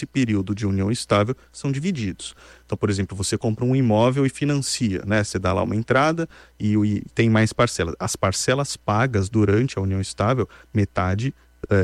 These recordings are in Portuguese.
esse período de união estável são divididos. Então, por exemplo, você compra um imóvel e financia, né? Você dá lá uma entrada e tem mais parcelas. As parcelas pagas durante a união estável, metade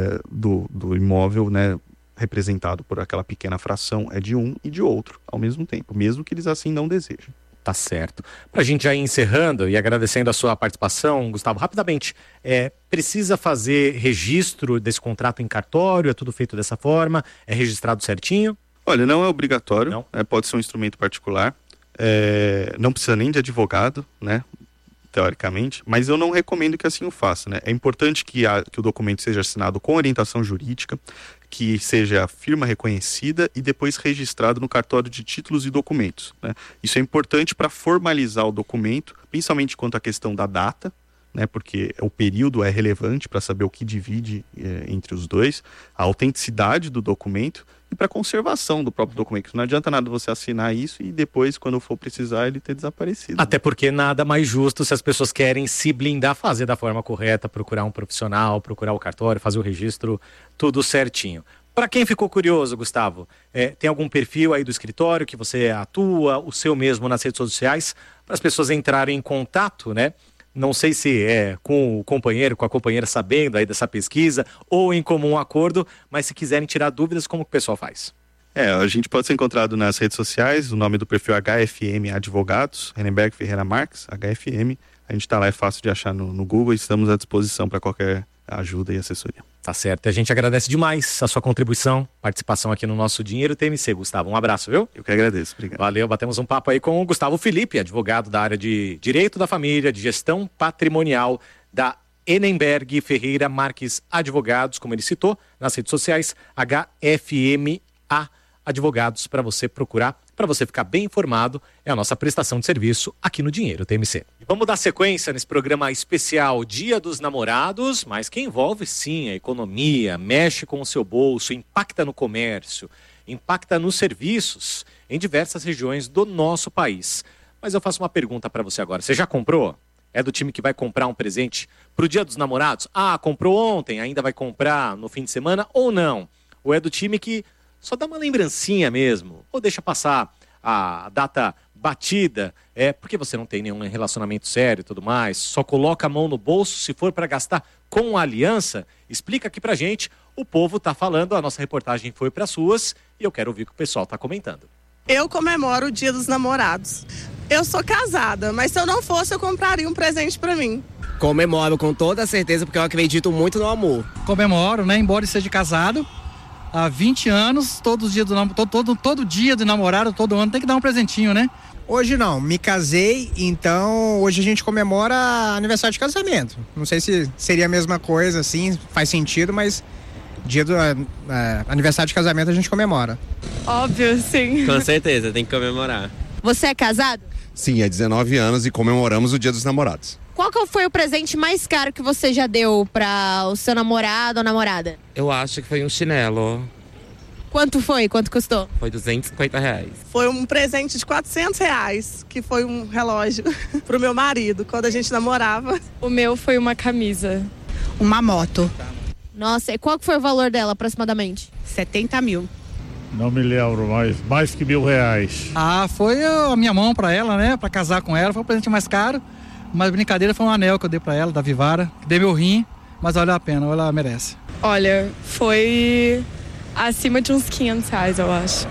do imóvel, né, representado por aquela pequena fração é de um e de outro ao mesmo tempo, mesmo que eles assim não desejem. Tá certo. Pra gente já ir encerrando e agradecendo a sua participação, Gustavo, rapidamente, precisa fazer registro desse contrato em cartório? É tudo feito dessa forma? É registrado certinho? Olha, não é obrigatório, não. Pode ser um instrumento particular, não precisa nem de advogado, né? Teoricamente, mas eu não recomendo que assim o faça, né? É importante que o documento seja assinado com orientação jurídica, que seja firma reconhecida e depois registrado no cartório de títulos e documentos, né? Isso é importante para formalizar o documento, principalmente quanto à questão da data, né? Porque o período é relevante para saber o que divide entre os dois, a autenticidade do documento e para conservação do próprio documento. Não adianta nada você assinar isso e depois, quando for precisar, ele ter desaparecido. Até porque nada mais justo, se as pessoas querem se blindar, fazer da forma correta, procurar um profissional, procurar o cartório, fazer o registro, tudo certinho. Para quem ficou curioso, Gustavo, tem algum perfil aí do escritório que você atua, o seu mesmo nas redes sociais, para as pessoas entrarem em contato, né? Não sei se é com o companheiro, com a companheira sabendo aí dessa pesquisa ou em comum acordo, mas se quiserem tirar dúvidas, como que o pessoal faz? A gente pode ser encontrado nas redes sociais, o nome do perfil HFM Advogados, Renenberg Ferreira Marques, HFM. A gente está lá, é fácil de achar no Google e estamos à disposição para qualquer ajuda e assessoria. Tá certo, a gente agradece demais a sua contribuição, participação aqui no nosso Dinheiro TMC, Gustavo. Um abraço, viu? Eu que agradeço, obrigado. Valeu, batemos um papo aí com o Gustavo Felipe, advogado da área de Direito da Família, de Gestão Patrimonial da Renenberg Ferreira Marques Advogados, como ele citou, nas redes sociais, HFMA Advogados, para você procurar, para você ficar bem informado, é a nossa prestação de serviço aqui no Dinheiro TMC. E vamos dar sequência nesse programa especial Dia dos Namorados, mas que envolve sim a economia, mexe com o seu bolso, impacta no comércio, impacta nos serviços em diversas regiões do nosso país. Mas eu faço uma pergunta para você agora, você já comprou? É do time que vai comprar um presente para o Dia dos Namorados? Comprou ontem, ainda vai comprar no fim de semana ou não? Ou é do time que só dá uma lembrancinha mesmo, ou deixa passar a data batida, porque você não tem nenhum relacionamento sério e tudo mais, só coloca a mão no bolso se for para gastar com a aliança? Explica aqui pra gente, o povo tá falando, a nossa reportagem foi para suas e eu quero ouvir o que o pessoal tá comentando. Eu comemoro o Dia dos Namorados. Eu sou casada, mas se eu não fosse, eu compraria um presente para mim. Comemoro com toda certeza, porque eu acredito muito no amor. Comemoro, né? Embora eu seja casado há 20 anos, todo dia do namorado, todo ano tem que dar um presentinho, né? Hoje não, me casei, então hoje a gente comemora aniversário de casamento. Não sei se seria a mesma coisa, assim, faz sentido, mas dia do aniversário de casamento a gente comemora. Óbvio, sim. Com certeza, tem que comemorar. Você é casado? Sim, é 19 anos e comemoramos o Dia dos Namorados. Qual que foi o presente mais caro que você já deu para o seu namorado ou namorada? Eu acho que foi um chinelo. Quanto foi? Quanto custou? Foi R$250. Foi um presente de R$400, que foi um relógio pro meu marido, quando a gente namorava. O meu foi uma camisa. Uma moto. Nossa, e qual que foi o valor dela aproximadamente? 70 mil. Não me lembro, mas mais que R$1.000. Foi a minha mão para ela, né? Para casar com ela, foi o presente mais caro. Mas brincadeira, foi um anel que eu dei pra ela, da Vivara. Dei meu rim, mas olha a pena, ela merece. Olha, foi acima de uns R$500, eu acho.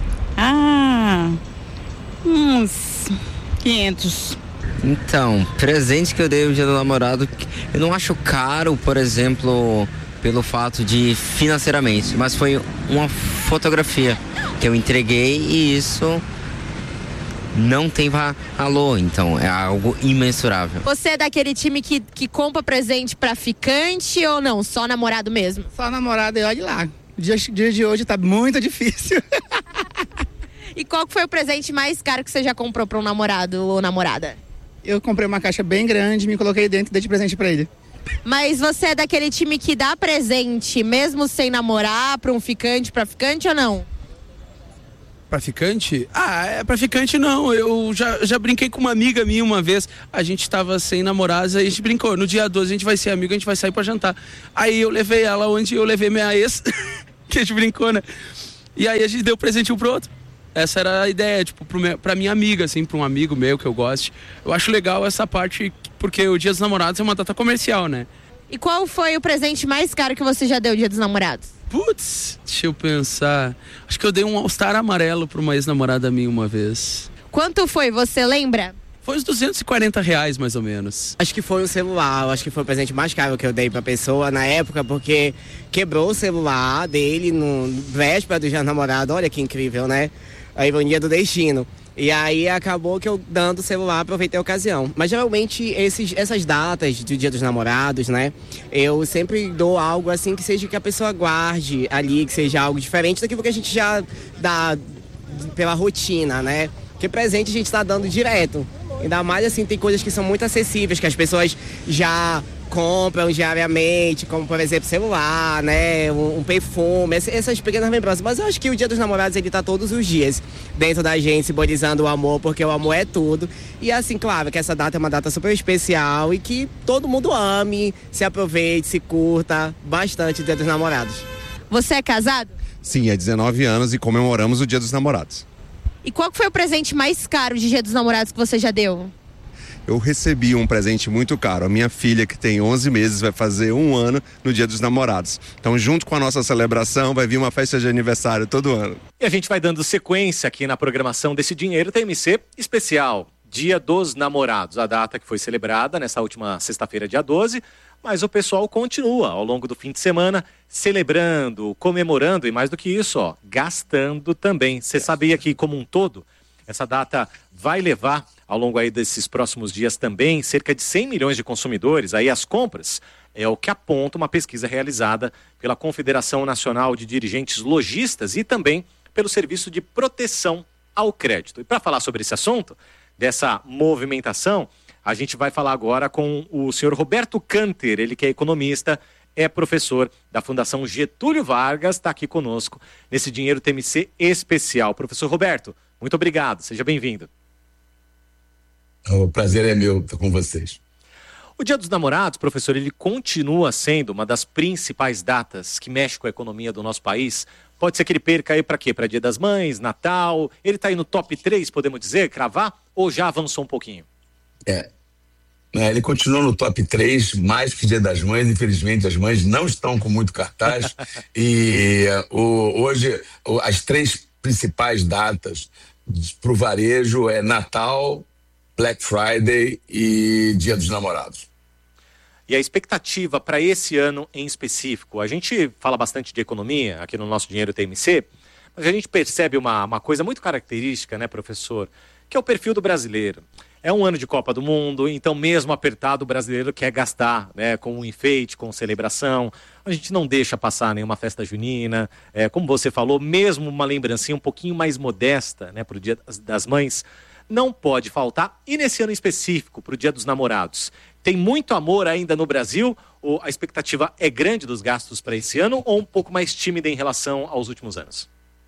Uns 500. Então, presente que eu dei no Dia do Namorado, eu não acho caro, por exemplo, pelo fato de financeiramente, mas foi uma fotografia que eu entreguei e isso não tem valor, então é algo imensurável. Você é daquele time que compra presente pra ficante ou não? Só namorado mesmo? Só namorado e olha lá. O dia de hoje tá muito difícil. E qual que foi o presente mais caro que você já comprou pra um namorado ou namorada? Eu comprei uma caixa bem grande, me coloquei dentro e dei de presente pra ele. Mas você é daquele time que dá presente mesmo sem namorar pra um ficante, pra ficante ou não? Pra ficante? Pra ficante não, eu já brinquei com uma amiga minha uma vez, a gente tava sem namorados, a gente brincou, no dia 12 a gente vai ser amigo, a gente vai sair pra jantar. Aí eu levei ela onde eu levei minha ex, que a gente brincou, né? E aí a gente deu presente um pro outro. Essa era a ideia, tipo, pra minha amiga, assim, pra um amigo meu que eu goste. Eu acho legal essa parte, porque o Dia dos Namorados é uma data comercial, né? E qual foi o presente mais caro que você já deu Dia dos Namorados? Putz, deixa eu pensar. Acho que eu dei um All-Star amarelo pra uma ex-namorada minha uma vez. Quanto foi, você lembra? Foi uns R$240, mais ou menos. Acho que foi um celular, acho que foi o presente mais caro que eu dei pra pessoa na época, porque quebrou o celular dele no véspera do Dia dos Namorados. Olha que incrível, né? A ironia do destino. E aí acabou que eu dando o celular, aproveitei a ocasião. Mas geralmente essas datas do Dia dos Namorados, né? Eu sempre dou algo assim que seja que a pessoa guarde ali, que seja algo diferente daquilo que a gente já dá pela rotina, né? Porque presente a gente tá dando direto. Ainda mais assim, tem coisas que são muito acessíveis, que as pessoas já compram diariamente, como por exemplo celular, né, um perfume, essas pequenas lembranças. Mas eu acho que o Dia dos Namorados ele tá todos os dias dentro da gente, simbolizando o amor, porque o amor é tudo. E assim, claro que essa data é uma data super especial e que todo mundo ame, se aproveite, se curta bastante o Dia dos Namorados. Você é casado? Sim, há 19 anos e comemoramos o Dia dos Namorados. E qual que foi o presente mais caro de Dia dos Namorados que você já deu? Eu recebi um presente muito caro. A minha filha, que tem 11 meses, vai fazer 1 ano no Dia dos Namorados. Então, junto com a nossa celebração, vai vir uma festa de aniversário todo ano. E a gente vai dando sequência aqui na programação desse Dinheiro TMC especial, Dia dos Namorados, a data que foi celebrada nessa última sexta-feira, dia 12, mas o pessoal continua ao longo do fim de semana celebrando, comemorando e mais do que isso, ó, gastando também. Você sabia que, como um todo, essa data vai levar ao longo aí desses próximos dias também cerca de 100 milhões de consumidores aí às compras? É o que aponta uma pesquisa realizada pela Confederação Nacional de Dirigentes Lojistas e também pelo Serviço de Proteção ao Crédito. E para falar sobre esse assunto, dessa movimentação, a gente vai falar agora com o senhor Roberto Canter, ele que é economista, é professor da Fundação Getúlio Vargas, está aqui conosco nesse Dinheiro TMC especial. Professor Roberto, muito obrigado, seja bem-vindo. O prazer é meu estar com vocês. O Dia dos Namorados, professor, ele continua sendo uma das principais datas que mexe com a economia do nosso país. Pode ser que ele perca aí para quê? Para Dia das Mães, Natal? Ele está aí no top 3, podemos dizer, cravar? Ou já avançou um pouquinho? Ele continua no top 3, mais que Dia das Mães. Infelizmente, as mães não estão com muito cartaz. E hoje, as 3 principais datas para o varejo é Natal, Black Friday e Dia dos Namorados. E a expectativa para esse ano em específico? A gente fala bastante de economia aqui no nosso Dinheiro TMC, mas a gente percebe uma coisa muito característica, né, professor? Que é o perfil do brasileiro. É um ano de Copa do Mundo, então mesmo apertado o brasileiro quer gastar, né, com um enfeite, com celebração. A gente não deixa passar nenhuma festa junina. Como você falou, mesmo uma lembrancinha um pouquinho mais modesta, né, para o Dia das Mães, não pode faltar. E nesse ano específico, para o Dia dos Namorados, tem muito amor ainda no Brasil? Ou a expectativa é grande dos gastos para esse ano ou um pouco mais tímida em relação aos últimos anos?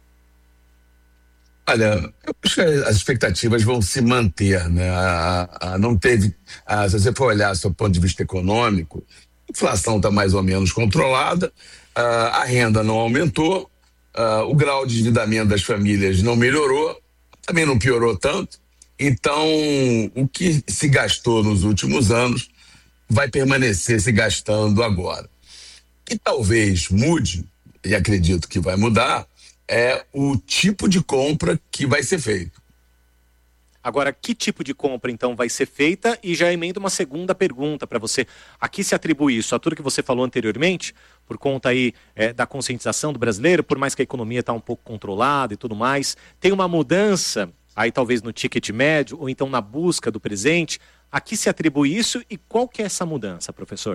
Olha, eu acho que as expectativas vão se manter, né? Não teve, se você for olhar do ponto de vista econômico, a inflação está mais ou menos controlada, a renda não aumentou, o grau de endividamento das famílias não melhorou, também não piorou tanto. Então, o que se gastou nos últimos anos vai permanecer se gastando agora. E talvez mude, e acredito que vai mudar, é o tipo de compra que vai ser feito. Agora, que tipo de compra, então, vai ser feita? E já emendo uma segunda pergunta para você. A que se atribui isso? A tudo que você falou anteriormente, por conta aí da conscientização do brasileiro, por mais que a economia está um pouco controlada e tudo mais, tem uma mudança aí talvez no ticket médio ou então na busca do presente. A que se atribui isso e qual que é essa mudança, professor?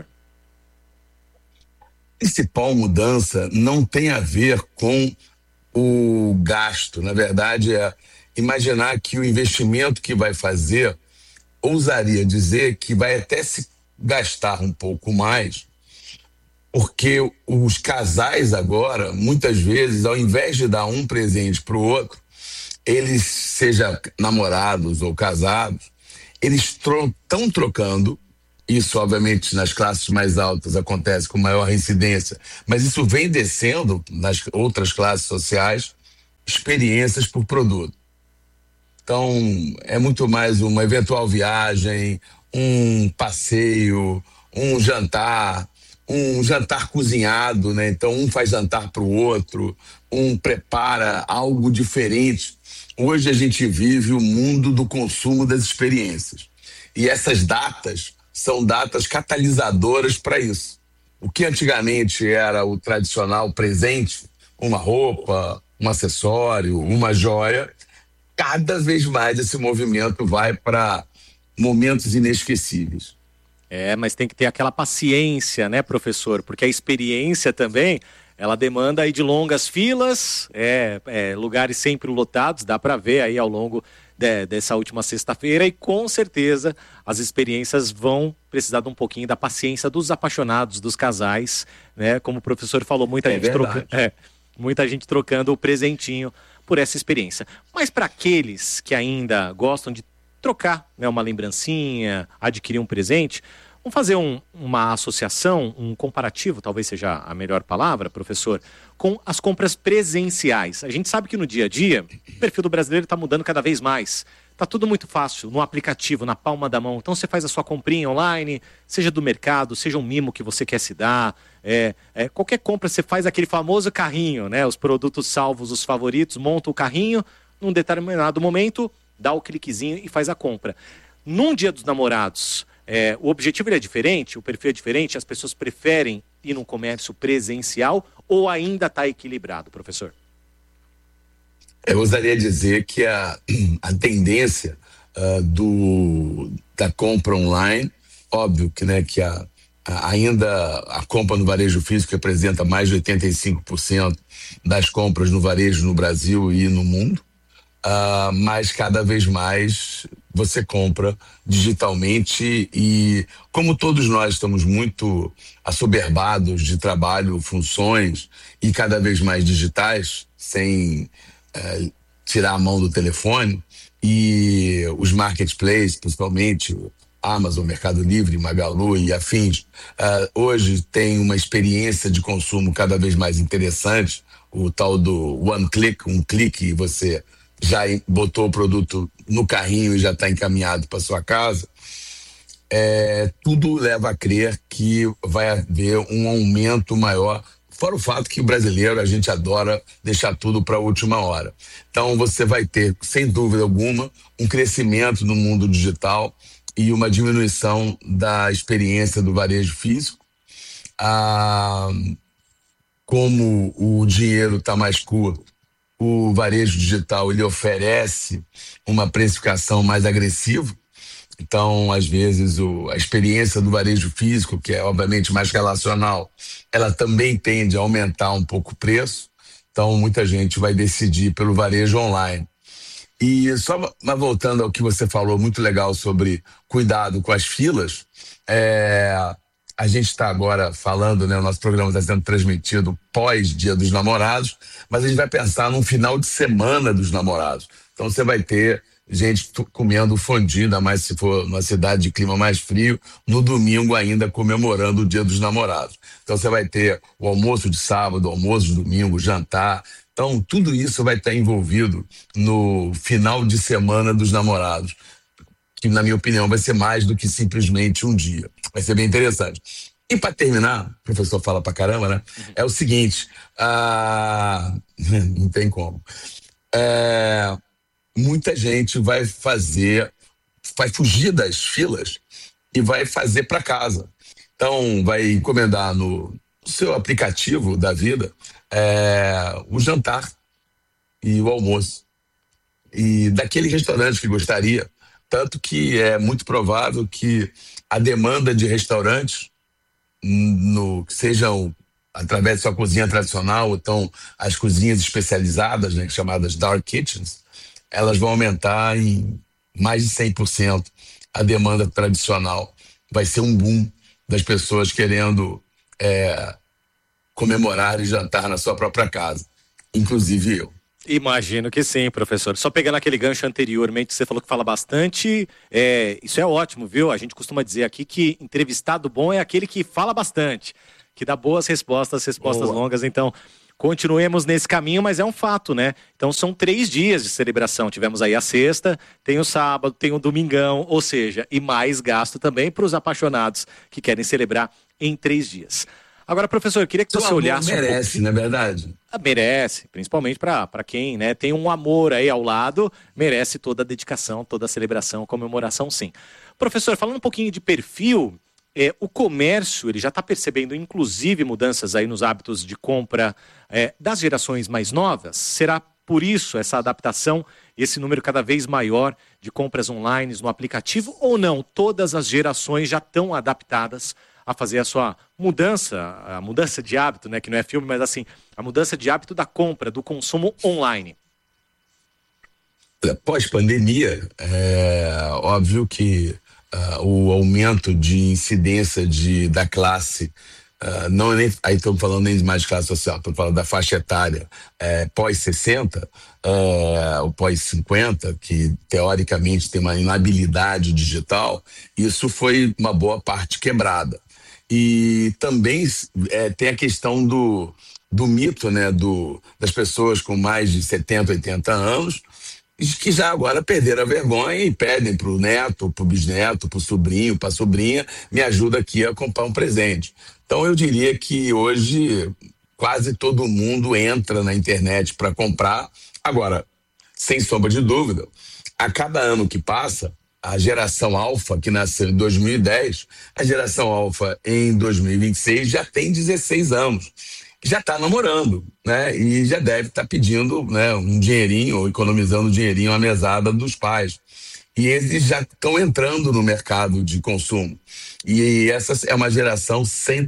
A principal mudança não tem a ver com o gasto. Na verdade, é imaginar que o investimento que vai fazer, ousaria dizer que vai até se gastar um pouco mais, porque os casais agora, muitas vezes, ao invés de dar um presente para o outro, eles, seja namorados ou casados, eles estão trocando. Isso, obviamente, nas classes mais altas acontece com maior incidência, mas isso vem descendo nas outras classes sociais. experiências por produto. Então, é muito mais uma eventual viagem, um passeio, um jantar cozinhado, né? Então, um faz jantar para o outro, um prepara algo diferente. Hoje a gente vive o mundo do consumo das experiências. E essas datas são datas catalisadoras para isso. O que antigamente era o tradicional presente, uma roupa, um acessório, uma joia, cada vez mais esse movimento vai para momentos inesquecíveis. Mas tem que ter aquela paciência, né, professor? Porque a experiência também, ela demanda aí de longas filas, lugares sempre lotados, dá para ver aí ao longo dessa última sexta-feira, e com certeza as experiências vão precisar de um pouquinho da paciência dos apaixonados, dos casais, né? Como o professor falou, muita gente trocando o presentinho por essa experiência. Mas para aqueles que ainda gostam de trocar, né, uma lembrancinha, adquirir um presente, vamos fazer uma associação, um comparativo, talvez seja a melhor palavra, professor, com as compras presenciais. A gente sabe que no dia a dia, o perfil do brasileiro está mudando cada vez mais. Está tudo muito fácil, no aplicativo, na palma da mão. Então você faz a sua comprinha online, seja do mercado, seja um mimo que você quer se dar. Qualquer compra, você faz aquele famoso carrinho, né? Os produtos salvos, os favoritos, monta o carrinho, num determinado momento, dá o cliquezinho e faz a compra. Num Dia dos Namorados, o objetivo é diferente, o perfil é diferente, as pessoas preferem ir num comércio presencial ou ainda está equilibrado, professor? Eu ousaria dizer que a tendência da compra online, óbvio que, né, que ainda a compra no varejo físico representa mais de 85% das compras no varejo no Brasil e no mundo, mas cada vez mais você compra digitalmente, e como todos nós estamos muito assoberbados de trabalho, funções e cada vez mais digitais, sem tirar a mão do telefone, e os marketplaces, principalmente Amazon, Mercado Livre, Magalu e afins, hoje tem uma experiência de consumo cada vez mais interessante, o tal do one click, um clique, e você já botou o produto no carrinho e já está encaminhado para sua casa. Tudo leva a crer que vai haver um aumento maior, fora o fato que o brasileiro, a gente adora deixar tudo para a última hora. Então você vai ter, sem dúvida alguma, um crescimento no mundo digital e uma diminuição da experiência do varejo físico. Como o dinheiro está mais curto, o varejo digital ele oferece uma precificação mais agressiva. Então, às vezes, a experiência do varejo físico, que é obviamente mais relacional, ela também tende a aumentar um pouco o preço. Então, muita gente vai decidir pelo varejo online. E só mas voltando ao que você falou, muito legal sobre cuidado com as filas, a gente está agora falando, né? O nosso programa está sendo transmitido pós-Dia dos Namorados, mas a gente vai pensar num final de semana dos namorados. Então você vai ter gente comendo fondue, ainda mais se for numa cidade de clima mais frio, no domingo ainda comemorando o Dia dos Namorados. Então você vai ter o almoço de sábado, o almoço de domingo, jantar. Então tudo isso vai estar envolvido no final de semana dos namorados, que na minha opinião vai ser mais do que simplesmente um dia. Vai ser bem interessante. E para terminar, o professor fala pra caramba, né? É o seguinte, não tem como. Muita gente vai fugir das filas e vai fazer para casa. Então vai encomendar no seu aplicativo da vida o jantar e o almoço. E daquele restaurante que gostaria. Tanto que é muito provável que a demanda de restaurantes, sejam através da sua cozinha tradicional, ou então as cozinhas especializadas, né, chamadas dark kitchens, elas vão aumentar em mais de 100% a demanda tradicional. Vai ser um boom das pessoas querendo comemorar e jantar na sua própria casa, inclusive eu. Imagino que sim, professor. Só pegando aquele gancho anteriormente, você falou que fala bastante, isso é ótimo, viu? A gente costuma dizer aqui que entrevistado bom é aquele que fala bastante, que dá boas respostas longas. Então, continuemos nesse caminho, mas é um fato, né? Então são 3 dias de celebração. Tivemos aí a sexta, tem o sábado, tem o domingão, ou seja, e mais gasto também para os apaixonados que querem celebrar em 3 dias. Agora, professor, eu queria que você olhasse merece, não é verdade? Merece, principalmente para quem, né, tem um amor aí ao lado, merece toda a dedicação, toda a celebração, comemoração, sim. Professor, falando um pouquinho de perfil, o comércio, ele já está percebendo, inclusive, mudanças aí nos hábitos de compra das gerações mais novas? Será por isso essa adaptação, esse número cada vez maior de compras online no aplicativo, ou não? Todas as gerações já estão adaptadas a fazer a sua mudança, a mudança de hábito, né, que não é filme, mas assim, a mudança de hábito da compra, do consumo online. Pós-pandemia, é óbvio que o aumento de incidência da classe, não é nem, aí estamos falando nem mais de classe social, estamos falando da faixa etária pós-60, ou pós-50, que teoricamente tem uma inabilidade digital, isso foi uma boa parte quebrada. E também tem a questão do mito, né, das pessoas com mais de 70, 80 anos, que já agora perderam a vergonha e pedem para o neto, para o bisneto, para o sobrinho, para a sobrinha, me ajuda aqui a comprar um presente. Então eu diria que hoje quase todo mundo entra na internet para comprar. Agora, sem sombra de dúvida, a cada ano que passa, a geração alfa, que nasceu em 2010, a geração alfa em 2026 já tem 16 anos. Já está namorando, né? E já deve estar pedindo, né, um dinheirinho, ou economizando dinheirinho à mesada dos pais. E eles já estão entrando no mercado de consumo. E essa é uma geração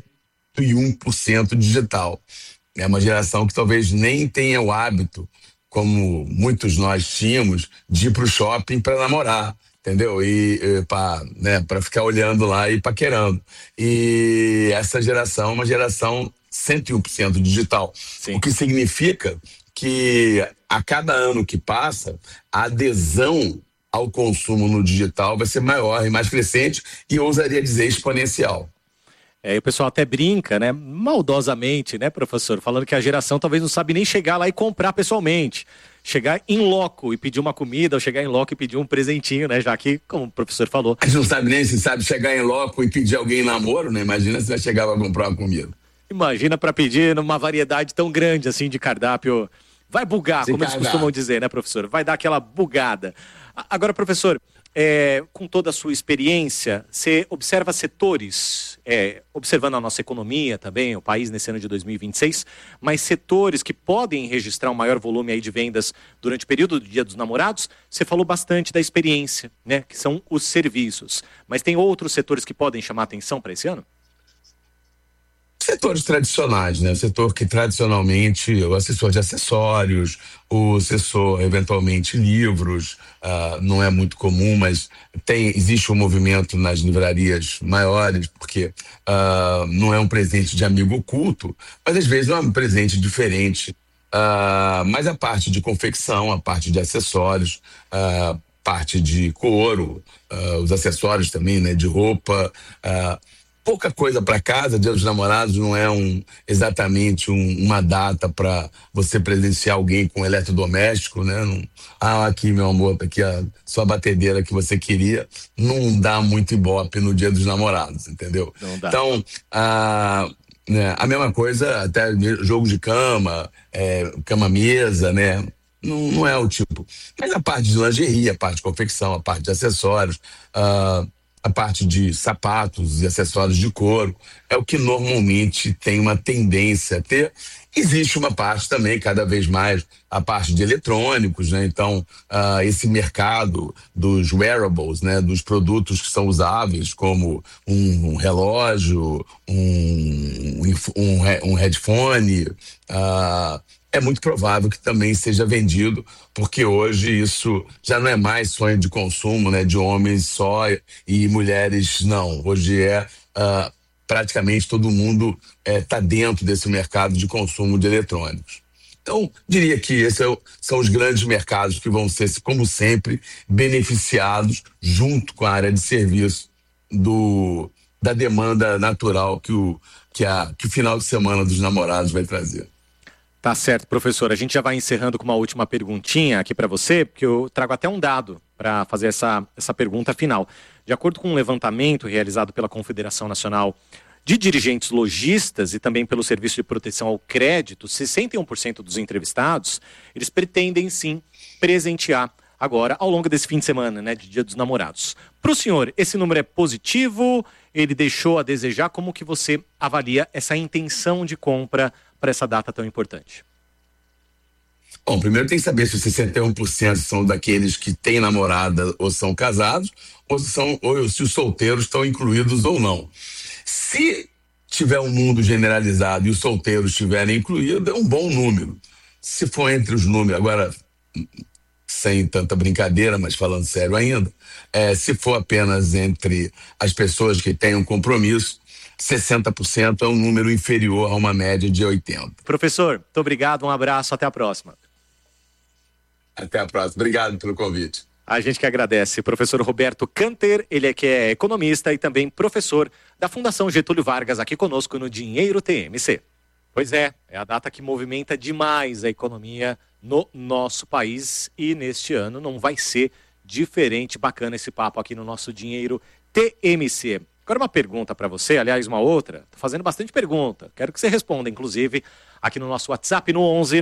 101% digital. É uma geração que talvez nem tenha o hábito, como muitos nós tínhamos, de ir para o shopping para namorar. Entendeu? E para ficar olhando lá e paquerando. E essa geração é uma geração 101% digital. Sim. O que significa que a cada ano que passa, a adesão ao consumo no digital vai ser maior e mais crescente, e eu ousaria dizer exponencial. E o pessoal até brinca, né, maldosamente, né, professor, falando que a geração talvez não sabe nem chegar lá e comprar pessoalmente. Chegar em loco e pedir uma comida, ou chegar em loco e pedir um presentinho, né, já que, como o professor falou... A gente não sabe nem se sabe chegar em loco e pedir alguém em namoro, né? Imagina se vai chegar para comprar uma comida. Imagina para pedir numa variedade tão grande assim de cardápio. Vai bugar, como eles costumam dizer, né, professor? Vai dar aquela bugada. Agora, professor, com toda a sua experiência, você observa setores, observando a nossa economia também, o país nesse ano de 2026, mas setores que podem registrar um maior volume aí de vendas durante o período do Dia dos Namorados. Você falou bastante da experiência, né, que são os serviços. Mas tem outros setores que podem chamar atenção para esse ano? Setores tradicionais, né? O setor que tradicionalmente, o setor de acessórios, o setor, eventualmente, livros, não é muito comum, mas existe um movimento nas livrarias maiores, porque não é um presente de amigo oculto, mas às vezes é um presente diferente. Mas a parte de confecção, a parte de acessórios, parte de couro, os acessórios também, né? De roupa, pouca coisa para casa. Dia dos Namorados não é exatamente uma data para você presenciar alguém com eletrodoméstico, né? Aqui, meu amor, tá aqui a sua batedeira que você queria. Não dá muito ibope no Dia dos Namorados, entendeu? Não dá. Então, a mesma coisa, até jogo de cama, cama-mesa, né? Não é o tipo. Mas a parte de lingerie, a parte de confecção, a parte de acessórios, a parte de sapatos e acessórios de couro, é o que normalmente tem uma tendência a ter. Existe uma parte também, cada vez mais, a parte de eletrônicos, né? Então, esse mercado dos wearables, né? Dos produtos que são usáveis, como um relógio, um headphone, é muito provável que também seja vendido, porque hoje isso já não é mais sonho de consumo, né, de homens só e mulheres não. Hoje praticamente todo mundo está dentro desse mercado de consumo de eletrônicos. Então, diria que esses são os grandes mercados que vão ser, como sempre, beneficiados junto com a área de serviço da demanda natural que o final de semana dos namorados vai trazer. Tá certo, professor. A gente já vai encerrando com uma última perguntinha aqui para você, porque eu trago até um dado para fazer essa pergunta final. De acordo com um levantamento realizado pela Confederação Nacional de Dirigentes Lojistas e também pelo Serviço de Proteção ao Crédito, 61% dos entrevistados, eles pretendem sim presentear agora, ao longo desse fim de semana, né, de Dia dos Namorados. Para o senhor, esse número é positivo? Ele deixou a desejar? Como que você avalia essa intenção de compra para essa data tão importante? Bom, primeiro tem que saber se os 61% são daqueles que têm namorada ou são casados, ou se os solteiros estão incluídos ou não. Se tiver um mundo generalizado e os solteiros estiverem incluídos, é um bom número. Se for entre os números, agora sem tanta brincadeira, mas falando sério ainda, se for apenas entre as pessoas que têm um compromisso, 60% é um número inferior a uma média de 80%. Professor, muito obrigado, um abraço, até a próxima. Até a próxima, obrigado pelo convite. A gente que agradece. Professor Roberto Canter, ele que é economista e também professor da Fundação Getúlio Vargas, aqui conosco no Dinheiro TMC. Pois é a data que movimenta demais a economia no nosso país e neste ano não vai ser diferente. Bacana esse papo aqui no nosso Dinheiro TMC. Agora uma pergunta para você, aliás uma outra, tô fazendo bastante pergunta, quero que você responda inclusive aqui no nosso WhatsApp no 11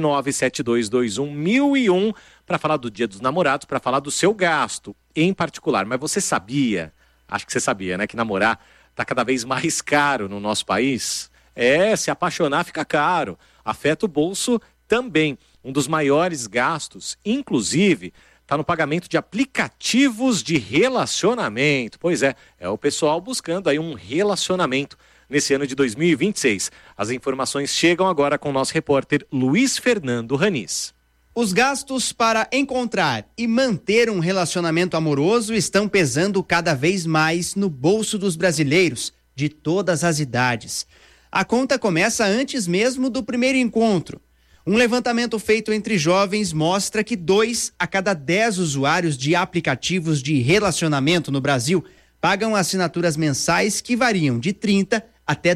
97221 1001 para falar do Dia dos Namorados, para falar do seu gasto em particular. Mas você sabia, acho que você sabia, né, que namorar tá cada vez mais caro no nosso país? Se apaixonar fica caro, afeta o bolso também. Um dos maiores gastos, inclusive, está no pagamento de aplicativos de relacionamento. Pois é o pessoal buscando aí um relacionamento nesse ano de 2026. As informações chegam agora com o nosso repórter Luiz Fernando Ranis. Os gastos para encontrar e manter um relacionamento amoroso estão pesando cada vez mais no bolso dos brasileiros, de todas as idades. A conta começa antes mesmo do primeiro encontro. Um levantamento feito entre jovens mostra que 2 a cada 10 usuários de aplicativos de relacionamento no Brasil pagam assinaturas mensais que variam de R$30 até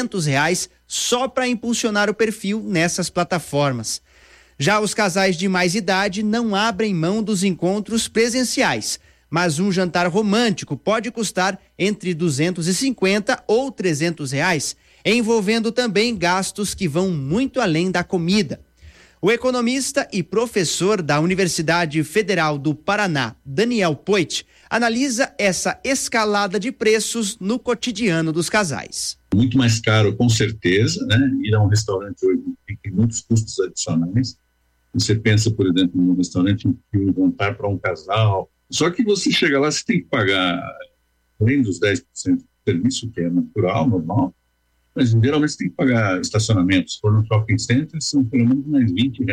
R$200 só para impulsionar o perfil nessas plataformas. Já os casais de mais idade não abrem mão dos encontros presenciais, mas um jantar romântico pode custar entre R$250 ou R$300, envolvendo também gastos que vão muito além da comida. O economista e professor da Universidade Federal do Paraná, Daniel Poit, analisa essa escalada de preços no cotidiano dos casais. Muito mais caro, com certeza, né? Ir a um restaurante hoje tem muitos custos adicionais. Você pensa, por exemplo, num restaurante em um jantar para um casal. Só que você chega lá, você tem que pagar, além dos 10% do serviço, que é natural, normal, mas geralmente você tem que pagar estacionamento. Se for no shopping center, são pelo menos mais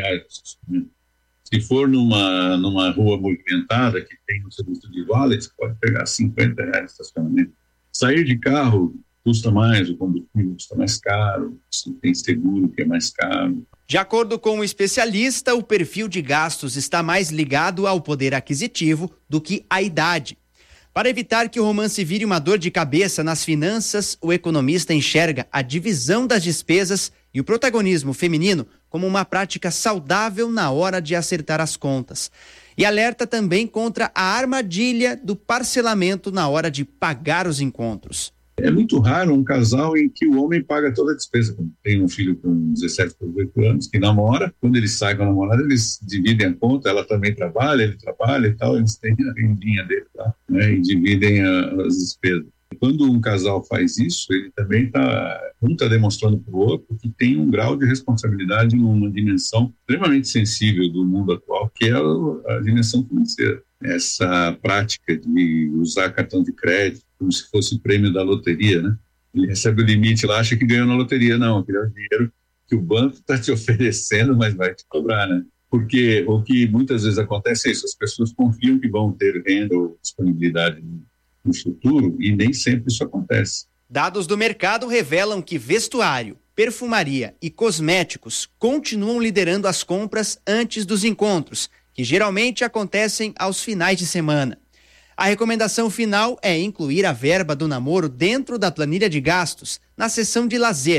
R$20. Se for numa rua movimentada, que tem um serviço de valet, você pode pegar R$50 de estacionamento. Sair de carro custa mais, o combustível custa mais caro, você tem seguro que é mais caro. De acordo com o especialista, o perfil de gastos está mais ligado ao poder aquisitivo do que à idade. Para evitar que o romance vire uma dor de cabeça nas finanças, o economista enxerga a divisão das despesas e o protagonismo feminino como uma prática saudável na hora de acertar as contas. E alerta também contra a armadilha do parcelamento na hora de pagar os encontros. É muito raro um casal em que o homem paga toda a despesa. Tem um filho com 17 por 18 anos que namora. Quando ele sai com a namorada, eles dividem a conta. Ele trabalha e tal. Eles têm a rendinha dele lá, né? E dividem as despesas. Quando um casal faz isso, ele também está demonstrando para o outro que tem um grau de responsabilidade numa dimensão extremamente sensível do mundo atual, que é a dimensão financeira. Essa prática de usar cartão de crédito como se fosse o prêmio da loteria, né? Ele recebe o limite lá, acha que ganhou na loteria. Não, aquele é o dinheiro que o banco está te oferecendo, mas vai te cobrar, né? Porque o que muitas vezes acontece é isso, as pessoas confiam que vão ter renda ou disponibilidade no futuro e nem sempre isso acontece. Dados do mercado revelam que vestuário, perfumaria e cosméticos continuam liderando as compras antes dos encontros, que geralmente acontecem aos finais de semana. A recomendação final é incluir a verba do namoro dentro da planilha de gastos, na seção de lazer,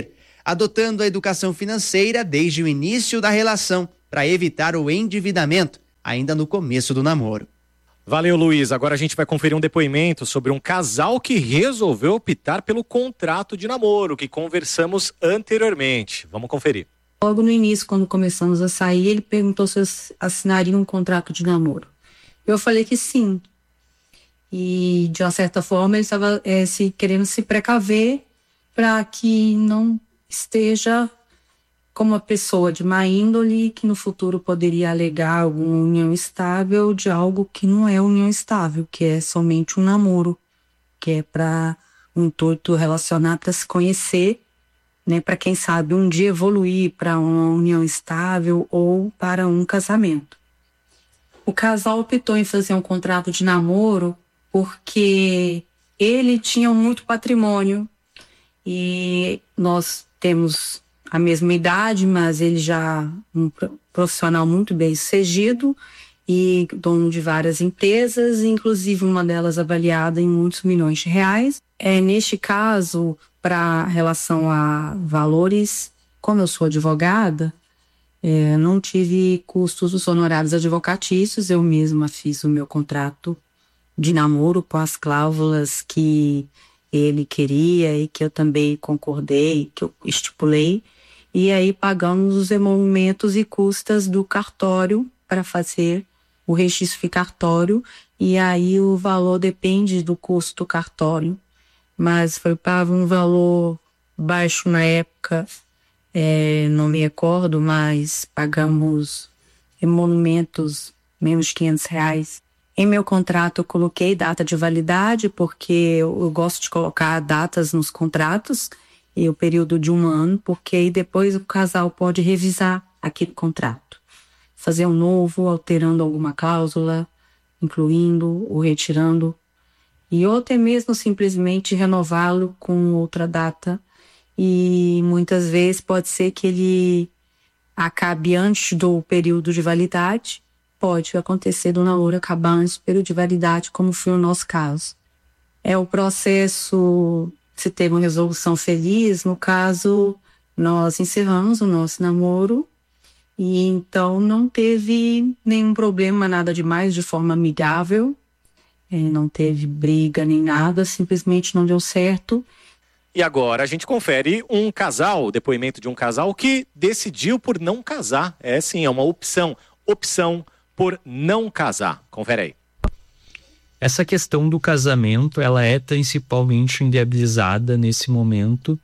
adotando a educação financeira desde o início da relação para evitar o endividamento, ainda no começo do namoro. Valeu, Luiz. Agora a gente vai conferir um depoimento sobre um casal que resolveu optar pelo contrato de namoro, que conversamos anteriormente. Vamos conferir. Logo no início, quando começamos a sair, ele perguntou se eu assinaria um contrato de namoro. Eu falei que sim. E, de uma certa forma, ele estava querendo se precaver para que não esteja como uma pessoa de má índole que no futuro poderia alegar alguma união estável de algo que não é união estável, que é somente um namoro, que é para um intuito relacionar para se conhecer, né, para quem sabe um dia evoluir para uma união estável ou para um casamento. O casal optou em fazer um contrato de namoro porque ele tinha muito patrimônio e nós temos a mesma idade, mas ele já um profissional muito bem sucedido e dono de várias empresas, inclusive uma delas avaliada em muitos milhões de reais. Neste caso, para relação a valores, como eu sou advogada, não tive custos dos honorários advocatícios, eu mesma fiz o meu contrato de namoro com as cláusulas que ele queria e que eu também concordei, que eu estipulei. E aí pagamos os emolumentos e custas do cartório para fazer o registro de cartório. E aí o valor depende do custo do cartório. Mas foi para um valor baixo na época, não me recordo, mas pagamos emolumentos menos de R$500. Em meu contrato eu coloquei data de validade, porque eu gosto de colocar datas nos contratos, e o período de 1 ano, porque aí depois o casal pode revisar aquele contrato. Fazer um novo, alterando alguma cláusula, incluindo ou retirando, e ou até mesmo simplesmente renová-lo com outra data. E muitas vezes pode ser que ele acabe antes do período de validade, pode acontecer do namoro acabar antes do período de validade, como foi o nosso caso. O processo... Se teve uma resolução feliz, no caso, nós encerramos o nosso namoro e então não teve nenhum problema, nada demais, de forma amigável, não teve briga nem nada, simplesmente não deu certo. E agora a gente confere um casal, o depoimento de um casal que decidiu por não casar. Sim, é uma opção por não casar. Confere aí. Essa questão do casamento, ela é principalmente inviabilizada nesse momento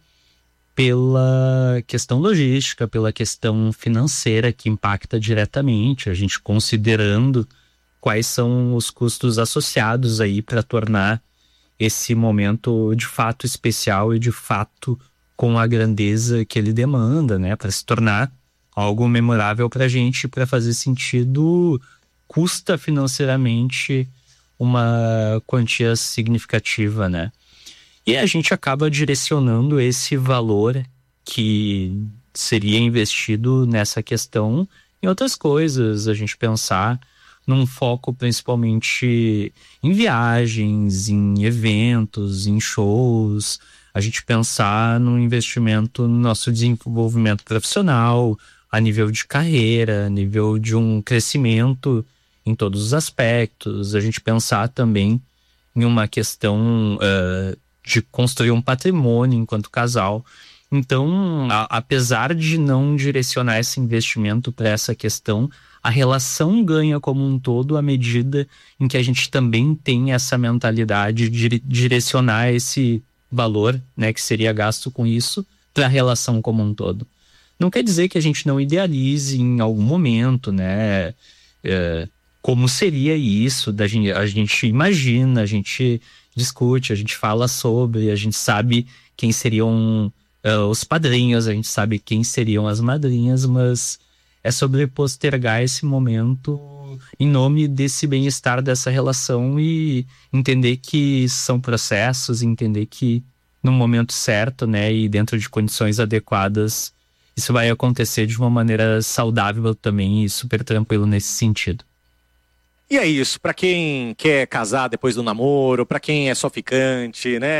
pela questão logística, pela questão financeira que impacta diretamente, a gente considerando quais são os custos associados aí para tornar esse momento de fato especial e de fato com a grandeza que ele demanda, né, para se tornar algo memorável para a gente, para fazer sentido, custa financeiramente uma quantia significativa, né? E a gente acaba direcionando esse valor que seria investido nessa questão em outras coisas, a gente pensar num foco principalmente em viagens, em eventos, em shows, a gente pensar no investimento no nosso desenvolvimento profissional, a nível de carreira, a nível de um crescimento em todos os aspectos, a gente pensar também em uma questão de construir um patrimônio enquanto casal. Então, apesar de não direcionar esse investimento para essa questão, a relação ganha como um todo à medida em que a gente também tem essa mentalidade de direcionar esse valor, né, que seria gasto com isso, para a relação como um todo. Não quer dizer que a gente não idealize em algum momento, né, como seria isso, a gente imagina, a gente discute, a gente fala sobre, a gente sabe quem seriam os padrinhos, a gente sabe quem seriam as madrinhas, mas é sobre postergar esse momento em nome desse bem-estar dessa relação e entender que são processos, entender que no momento certo, né, e dentro de condições adequadas, isso vai acontecer de uma maneira saudável também e super tranquilo nesse sentido. E é isso, para quem quer casar depois do namoro, para quem é só ficante, né?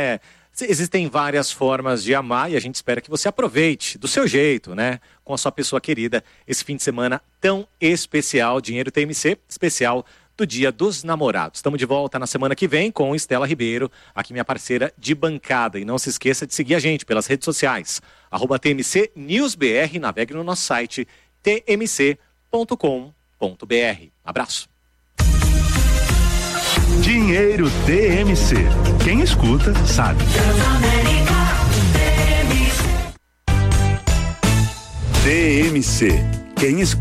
Existem várias formas de amar e a gente espera que você aproveite do seu jeito, né? Com a sua pessoa querida, esse fim de semana tão especial, Dinheiro TMC, especial do Dia dos Namorados. Estamos de volta na semana que vem com Estela Ribeiro, aqui minha parceira de bancada. E não se esqueça de seguir a gente pelas redes sociais, @TMC NewsBR, navegue no nosso site tmc.com.br. Abraço. Dinheiro TMC. Quem escuta, sabe. TMC. Quem escuta